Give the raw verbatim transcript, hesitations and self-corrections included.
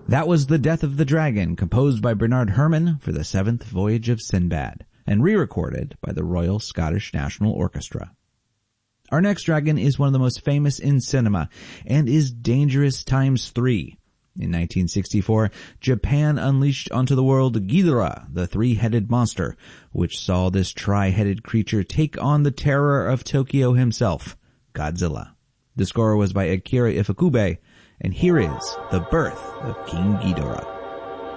That was The Death of the Dragon, composed by Bernard Herrmann for the Seventh Voyage of Sinbad, and re-recorded by the Royal Scottish National Orchestra. Our next dragon is one of the most famous in cinema, and is dangerous times three. In nineteen sixty-four, Japan unleashed onto the world Ghidorah, the three-headed monster, which saw this tri-headed creature take on the terror of Tokyo himself, Godzilla. The score was by Akira Ifukube, and here is The Birth of King Ghidorah.